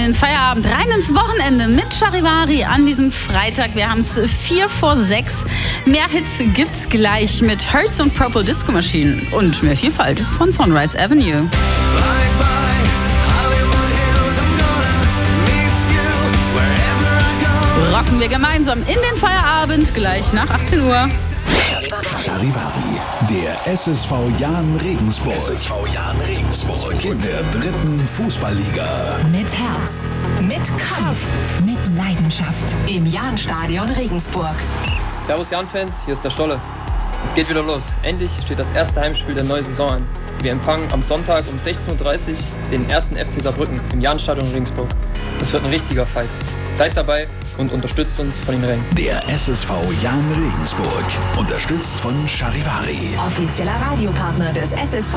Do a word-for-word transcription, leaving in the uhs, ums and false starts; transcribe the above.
den Feierabend, rein ins Wochenende mit Charivari an diesem Freitag. Wir haben es vier vor sechs. Mehr Hits gibt's gleich mit Hertz und Purple Disco Machine und mehr Vielfalt von Sunrise Avenue. Rocken wir gemeinsam in den Feierabend, gleich nach achtzehn Uhr. Charivari, der S S V Jahn Regensburg. S S V Jahn Regensburg in der dritten Fußballliga. Mit Herz, mit Kampf, mit Leidenschaft im Jahnstadion Regensburg. Servus Jahn-Fans, hier ist der Stolle. Es geht wieder los. Endlich steht das erste Heimspiel der neuen Saison an. Wir empfangen am Sonntag um sechzehn Uhr dreißig den ersten F C Saarbrücken im Jahnstadion Regensburg. Das wird ein richtiger Fight. Seid dabei und unterstützt uns von den Rängen. Der S S V Jahn Regensburg, unterstützt von Charivari. Offizieller Radiopartner des S S V